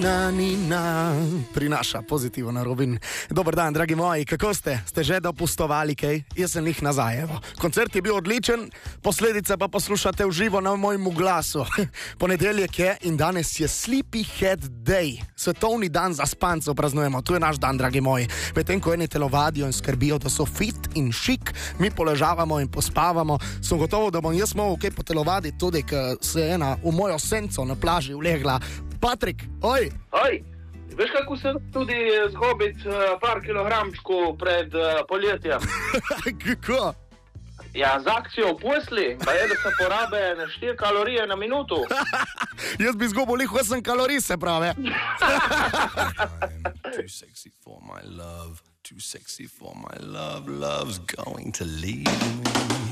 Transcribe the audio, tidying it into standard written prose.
Prinaša pozitivno Robin. Dober dan, dragi moji, kako ste? Ste že dopustovali kaj? Jaz sem jih nazaj, evo. Koncert je bil odličen, posledice pa poslušate v živo na mojem glasu. Ponedeljek je in danes je Sleepyhead Day. Svetovni dan za spancev praznujemo, tu je naš dan, dragi moji. Medtem ko eni telovadijo in skrbijo, da so fit in šik, mi poležavamo in pospavamo. Sem gotovo, da bom jaz mogel kaj potelovaditi tudi, ker se je ena v mojo senco na plaži ulegla. Patrik, oj! Oj, veš kako se tudi zgobiti par kilogramčkov pred poletjem? Kako? Ja, z akcijo v posli, pa je, da se porabe na 4 kalorije na minuto. Jaz bi zgobil 8 kalorij, se pravi. Too sexy for my love, too sexy for my love, love's going to leave me.